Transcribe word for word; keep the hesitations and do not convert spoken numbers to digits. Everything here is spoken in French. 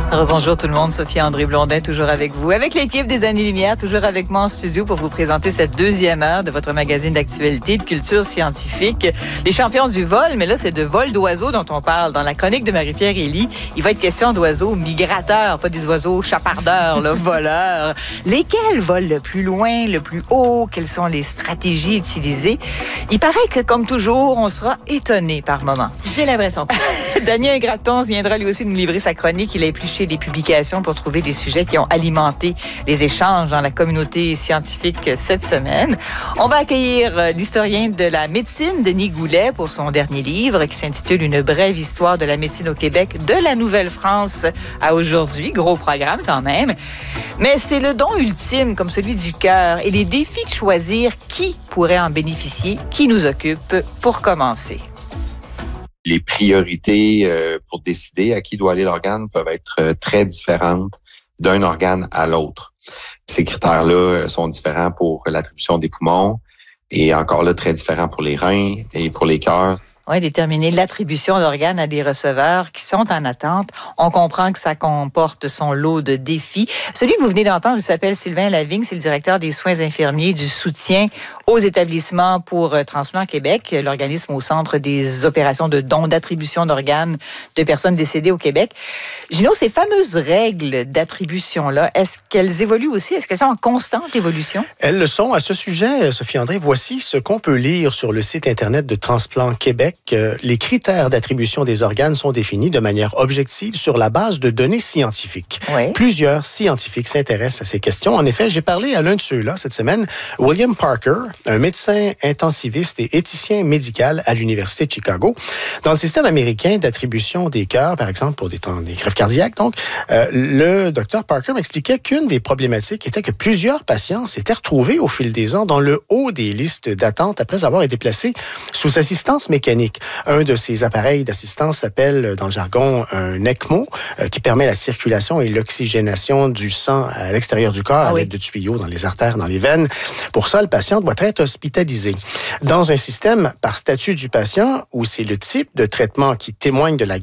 Rebonjour tout le monde, Sophie André Blondin, toujours avec vous, avec l'équipe des Années-Lumière, toujours avec moi en studio pour vous présenter cette deuxième heure de votre magazine d'actualité, de culture scientifique. Les champions du vol, mais là, c'est de vol d'oiseaux dont on parle. Dans la chronique de Marie-Pierre Élie, il va être question d'oiseaux migrateurs, pas des oiseaux chapardeurs, là, voleurs. Lesquels volent le plus loin, le plus haut? Quelles sont les stratégies utilisées? Il paraît que, comme toujours, on sera étonné par moments. J'ai l'impression. Daniel Gratton viendra lui aussi nous livrer sa chronique. Il a épluché les publications pour trouver des sujets qui ont alimenté les échanges dans la communauté scientifique cette semaine. On va accueillir l'historien de la médecine, Denis Goulet, pour son dernier livre qui s'intitule « Une brève histoire de la médecine au Québec de la Nouvelle-France à aujourd'hui ». Gros programme quand même. Mais c'est le don ultime, comme celui du cœur, et les défis de choisir qui pourrait en bénéficier, qui nous occupe pour commencer. Les priorités euh, pour décider à qui doit aller l'organe peuvent être euh, très différentes d'un organe à l'autre. Ces critères-là sont différents pour l'attribution des poumons et encore là très différents pour les reins et pour les cœurs. Oui, déterminer l'attribution d'organes à des receveurs qui sont en attente. On comprend que ça comporte son lot de défis. Celui que vous venez d'entendre, il s'appelle Sylvain Lavigne, c'est le directeur des soins infirmiers du soutien aux établissements pour Transplant Québec, l'organisme au centre des opérations de don d'attribution d'organes de personnes décédées au Québec. Gino, ces fameuses règles d'attribution-là, est-ce qu'elles évoluent aussi? Est-ce qu'elles sont en constante évolution? Elles le sont. À ce sujet, Sophie André, voici ce qu'on peut lire sur le site Internet de Transplant Québec. Les critères d'attribution des organes sont définis de manière objective sur la base de données scientifiques. Oui. Plusieurs scientifiques s'intéressent à ces questions. En effet, j'ai parlé à l'un de ceux-là cette semaine, William Parker, un médecin intensiviste et éthicien médical à l'Université de Chicago. Dans le système américain d'attribution des cœurs, par exemple, pour des, des greffes cardiaques, donc, euh, le docteur Parker m'expliquait qu'une des problématiques était que plusieurs patients s'étaient retrouvés au fil des ans dans le haut des listes d'attente après avoir été placés sous assistance mécanique. Un de ces appareils d'assistance s'appelle, dans le jargon, un ECMO, euh, qui permet la circulation et l'oxygénation du sang à l'extérieur du corps ah, à l'aide oui. de tuyaux dans les artères, dans les veines. Pour ça, le patient doit être hospitalisé. Dans un système par statut du patient, où c'est le type de traitement qui témoigne de la